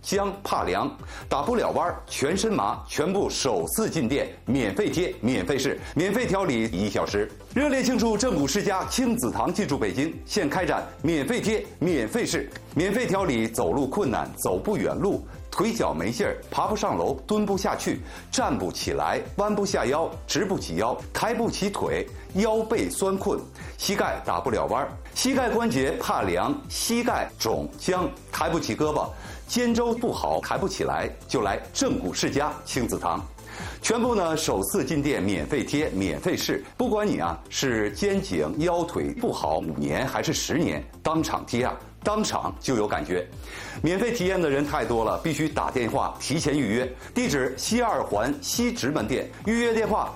僵怕凉，打不了弯，全身麻，全部首次进店，免费贴，免费试，免费调理1小时。热烈庆祝正骨世家亲子堂进驻北京，现开展免费贴、免费试、免费调理走路困难、走不远路、腿脚没劲儿、爬不上楼、蹲不下去、站不起来、弯不下腰、直不起腰、抬不起腿、腰背酸困、膝盖打不了弯、膝盖关节怕凉、膝盖肿僵、抬不起胳膊、肩周不好抬不起来，就来正骨世家亲子堂。全部呢首次进店免费贴免费试，不管你是肩颈腰腿不好5年还是10年，当场贴当场就有感觉。免费体验的人太多了，必须打电话提前预约。地址西2环西直门店，预约电话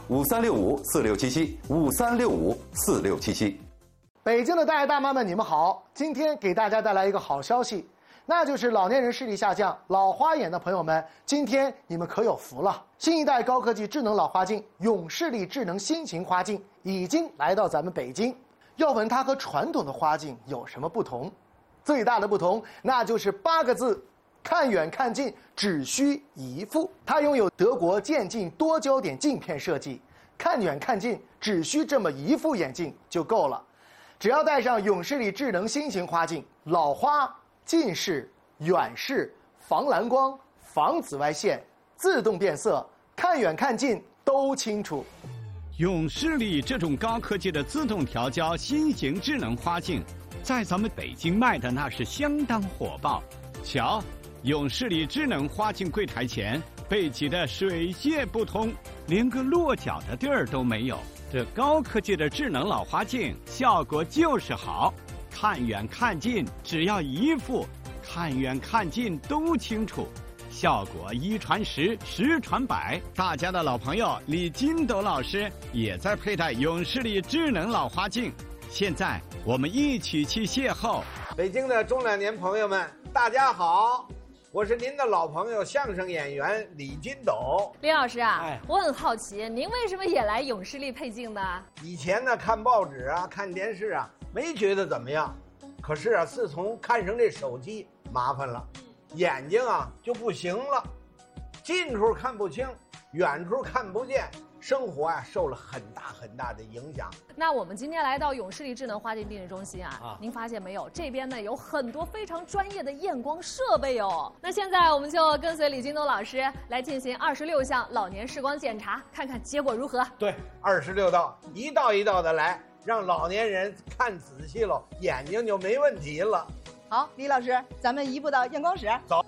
5365467753654677。 北京的大爷大妈们，你们好！今天给大家带来一个好消息，那就是老年人视力下降、老花眼的朋友们，今天你们可有福了！新一代高科技智能老花镜永视力智能新型花镜已经来到咱们北京。要问它和传统的花镜有什么不同？最大的不同，那就是8个字：看远看近，只需一副。它拥有德国渐进多焦点镜片设计，看远看近只需这么一副眼镜就够了。只要戴上永视力智能新型花镜，老花、近视、远视、防蓝光、防紫外线、自动变色，看远看近都清楚。 永视力这种高科技的自动调焦新型智能花镜，在咱们北京卖的那是相当火爆。瞧，永视力智能花镜柜台前被挤得水泄不通，连个落脚的地儿都没有。这高科技的智能老花镜效果就是好，看远看近只要一副，看远看近都清楚，效果1传10，10传100。大家的老朋友李金斗老师也在佩戴永视力智能老花镜，现在我们一起去邂逅。 北京的中老年朋友们，大家好，我是您的老朋友相声演员李金斗。 李老师我很好奇，您为什么也来永视力配镜呢？ 以前呢，看报纸看电视没觉得怎么样，可是自从看上这手机，麻烦了，眼睛就不行了，近处看不清，远处看不见，生活受了很大的影响。 那我们今天来到永视力智能花镜定制中心您发现没有，这边呢有很多非常专业的验光设备哦。那现在我们就跟随李金斗老师来进行26项老年视光检查，看看结果如何。 对，26道，一道一道的来，让老年人看仔细了，眼睛就没问题了。 好，李老师，咱们移步到验光室。 走。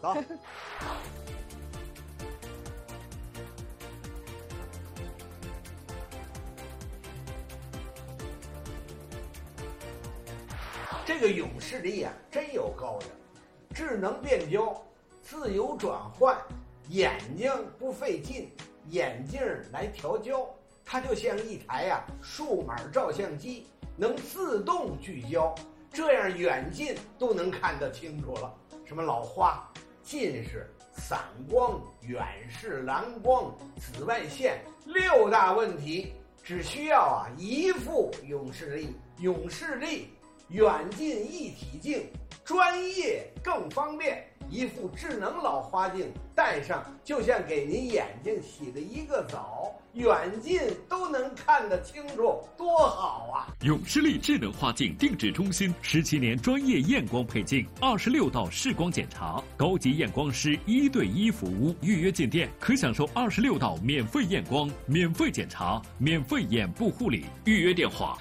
这个永视力真有高人，智能变焦，自由转换，眼睛不费劲，眼镜来调焦，它就像一台数码照相机，能自动聚焦，这样远近都能看得清楚了。什么老花、近视、散光、远视、蓝光、紫外线6大问题，只需要一副永视力。永视力远近一体镜，专业更方便。一副智能老花镜戴上，就像给您眼睛洗了一个澡，远近都能看得清楚，多好啊！ 永视力智能花镜定制中心17年专业验光配镜，26道视光检查，高级验光师1对1服务。预约进店可享受26道免费验光、免费检查、免费眼部护理。预约电话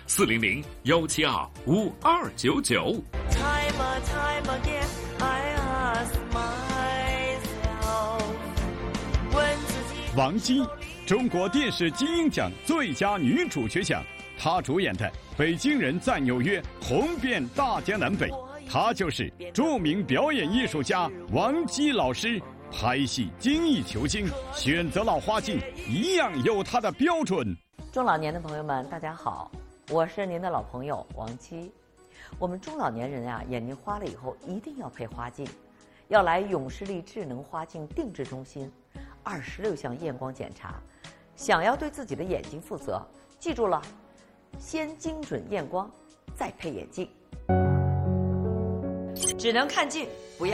400-172-5299。 王姬，中国电视金鹰奖最佳女主角奖，她主演的《北京人在纽约》红遍大江南北。她就是著名表演艺术家王姬老师。拍戏精益求精，选择老花镜一样有她的标准。 中老年的朋友们，大家好，我是您的老朋友王姬。我们中老年人眼睛花了以后一定要配花镜，要来永视力智能花镜定制中心，26项验光检查。想要对自己的眼睛负责，记住了，先精准验光，再配眼镜。只能看近，不要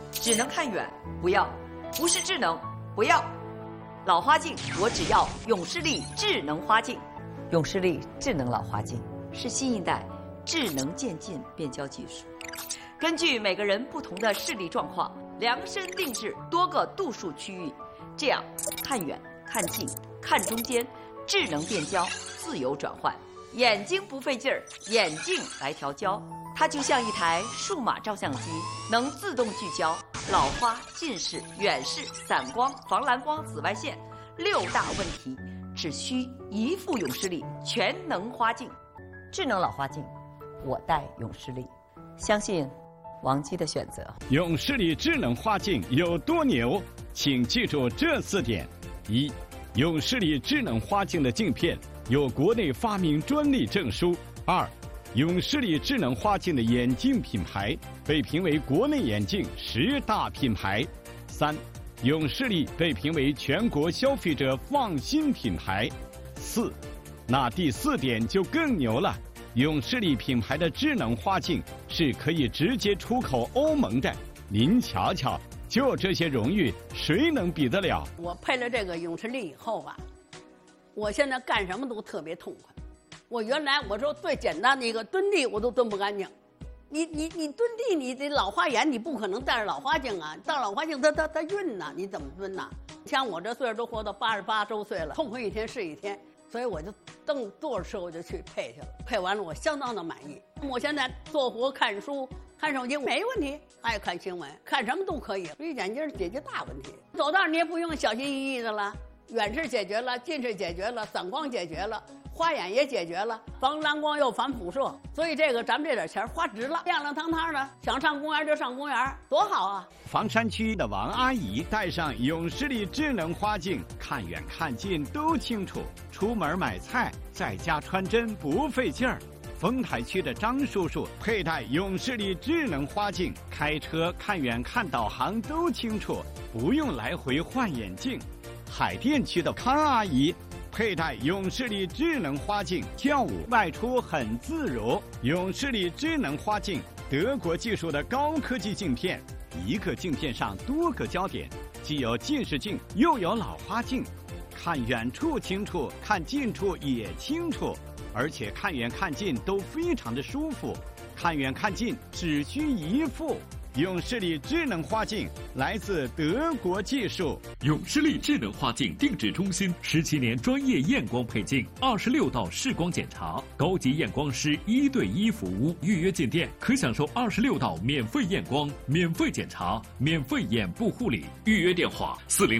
只能看远，不要；不是智能，不要。老花镜我只要永视力智能花镜。永视力智能老花镜是新一代智能渐进变焦技术，根据每个人不同的视力状况，量身定制多个度数区域，这样看远、看近、看中间，智能变焦，自由转换，眼睛不费劲儿，眼镜来调焦。它就像一台数码照相机，能自动聚焦老花、近视、远视、散光、防蓝光、紫外线6大问题，只需一副永视力全能花镜。智能老花镜，我戴永视力，相信王姬的选择。 永视力智能花镜有多牛？请记住这4点：一、永视力智能花镜的镜片有国内发明专利证书；二、永视力智能花镜的眼镜品牌被评为国内眼镜10大品牌；三、永视力被评为全国消费者放心品牌；四，那第4点就更牛了。永视力品牌的智能花镜是可以直接出口欧盟的，您瞧瞧，就这些荣誉，谁能比得了？ 我配了这个永视力以后吧，我现在干什么都特别痛快。我原来我说最简单的一个蹲地我都蹲不干净，你蹲地，你得老花眼，你不可能戴着老花镜啊，戴老花镜它晕呐，你怎么蹲呐？像我这岁数都活到88周岁了，痛快一天是一天。所以我就坐着车我就去配去了，配完了我相当的满意。我现在做活、看书、看手机没问题，爱看新闻，看什么都可以。所以眼镜解决大问题，走道你也不用小心翼翼的了，远视解决了，近视解决了，散光解决了，花眼也解决了，防蓝光又防辐射。所以这个咱们这点钱花值了，亮亮堂堂的，想上公园就上公园，多好啊！ 房山区的王阿姨戴上永视力智能花镜，看远看近都清楚，出门买菜在家穿针不费劲儿。丰台区的张叔叔佩戴永视力智能花镜，开车看远看导航都清楚，不用来回换眼镜。海淀区的康阿姨佩戴永视力智能花镜，跳舞外出很自如。永视力智能花镜，德国技术的高科技镜片，一个镜片上多个焦点，既有近视镜又有老花镜，看远处清楚，看近处也清楚，而且看远看近都非常的舒服，看远看近只需一副。永视力智能花镜来自德国技术。 永视力智能花镜定制中心17年专业验光配镜，26道视光检查，高级验光师1对1服务。预约进店可享受26道免费验光、免费检查、免费眼部护理。预约电话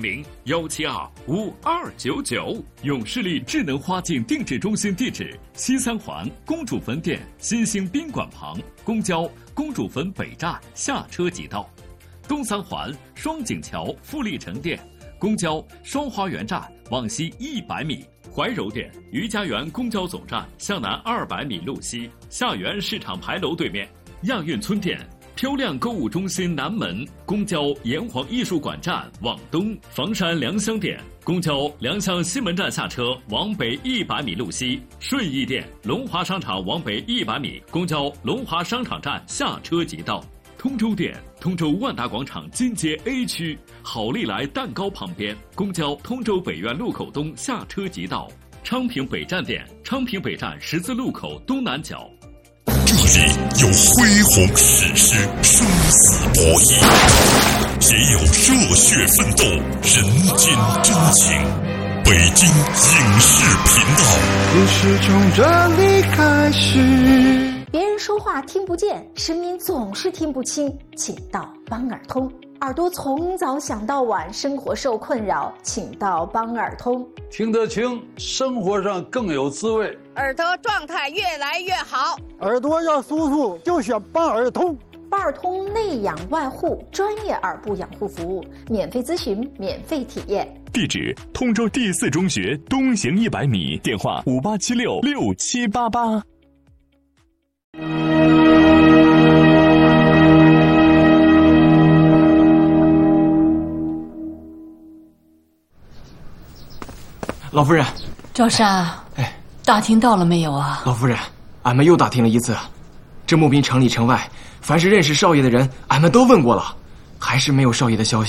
400-172-5299。永视力智能花镜定制中心地址：西三环公主坟店新兴宾馆旁，公交公主坟北站下车即到；东三环双井桥富力城店，公交双花园站往西100米；怀柔店余家园公交总站向南200米路西，下园市场牌楼对面；亚运村店漂亮购物中心南门，公交炎黄艺术馆站往东；房山良乡店公交良乡西门站下车往北100米路西；顺义店龙华商场往北100米，公交龙华商场站下车即到；通州店通州万达广场金街 A 区好利来蛋糕旁边，公交通州北苑路口东下车即到；昌平北站店昌平北站十字路口东南角。 这里有恢宏史诗，生死博弈，也有热血奋斗，人间真情。北京影视频道， 故事从这里开始。 别人说话听不见，声音总是听不清，请到帮耳通。耳朵从早想到晚，生活受困扰，请到帮耳通。 听得清，生活上更有滋味， 耳朵状态越来越好。 耳朵要舒服，就选帮耳通。 帮耳通内养外护，专业耳部养护服务，免费咨询，免费体验。 地址：通州第4中学东行100米，电话58766788。 老夫人， 赵山，打听到了没有啊？ 老夫人，俺们又打听了一次，这牧民城里城外，凡是认识少爷的人，俺们都问过了， 还是没有少爷的消息。